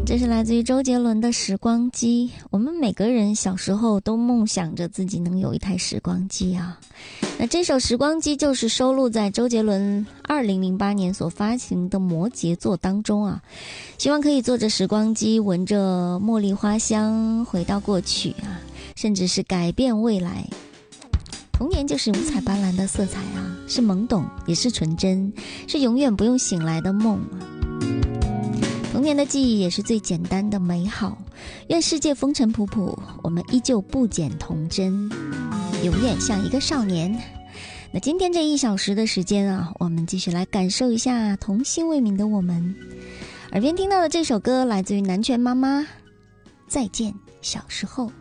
这是来自于周杰伦的《时光机》。我们每个人小时候都梦想着自己能有一台时光机啊。那这首《时光机》就是收录在周杰伦2008年所发行的《摩羯座》当中啊。希望可以坐着时光机，闻着茉莉花香，回到过去啊，甚至是改变未来。童年就是五彩斑斓的色彩啊，是懵懂，也是纯真，是永远不用醒来的梦啊。童年的记忆也是最简单的美好，愿世界风尘仆仆，我们依旧不减童真，永远像一个少年。那今天这1小时的时间啊，我们继续来感受一下童心未泯的我们。耳边听到的这首歌来自于南拳妈妈，再见小时候。